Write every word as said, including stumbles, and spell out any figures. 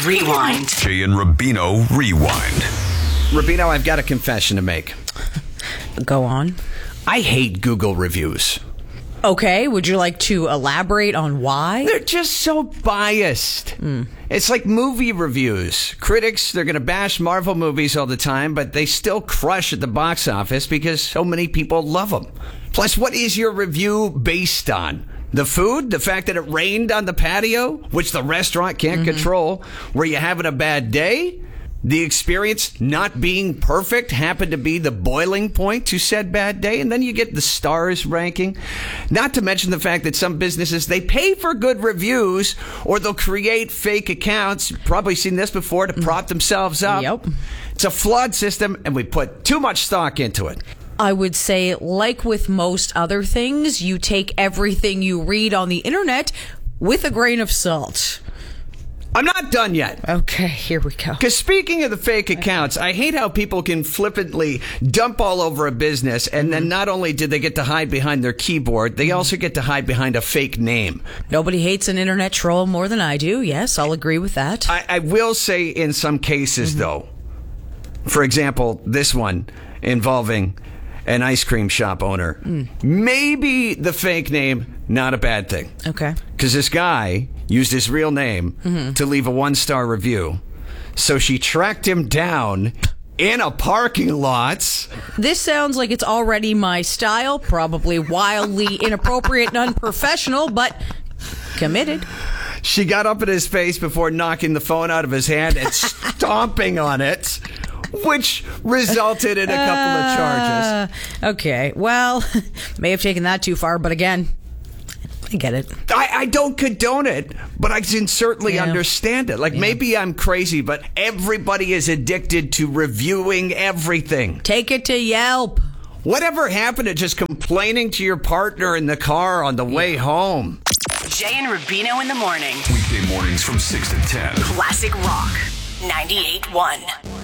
Rewind. Jay and Rubino Rewind. Rubino, I've got a confession to make. Go on. I hate Google reviews. Okay, would you like to elaborate on why? They're just so biased. Mm. It's like movie reviews. Critics, they're going to bash Marvel movies all the time, but they still crush at the box office because so many people love them. Plus, what is your review based on? The food? The fact that it rained on the patio, which the restaurant can't mm-hmm. control? Were you having a bad day? The experience not being perfect happened to be the boiling point to said bad day, and then you get the stars ranking. Not to mention the fact that some businesses, they pay for good reviews, or they'll create fake accounts. You've probably seen this before, to prop themselves up. Yep. It's a flawed system, and we put too much stock into it. I would say, like with most other things, you take everything you read on the internet with a grain of salt. I'm not done yet. Okay, here we go. Because speaking of the fake accounts, I hate how people can flippantly dump all over a business, and then not only do they get to hide behind their keyboard, they also get to hide behind a fake name. Nobody hates an internet troll more than I do. Yes, I'll agree with that. I, I will say in some cases, mm-hmm. though, for example, this one involving an ice cream shop owner. Mm. Maybe the fake name, not a bad thing. Okay. Because this guy used his real name mm-hmm. to leave a one-star review. So she tracked him down in a parking lot. This sounds like it's already my style, probably wildly inappropriate and unprofessional, but committed. She got up in his face before knocking the phone out of his hand and stomping on it, which resulted in a couple of charges. Uh, okay, well, may have taken that too far, but again, I get it. I, I don't condone it, but I can certainly yeah. understand it. Like, yeah. maybe I'm crazy, but everybody is addicted to reviewing everything. Take it to Yelp. Whatever happened to just complaining to your partner in the car on the yeah. way home? Jay and Rubino in the morning. Weekday mornings from six to ten. Classic Rock ninety-eight point one.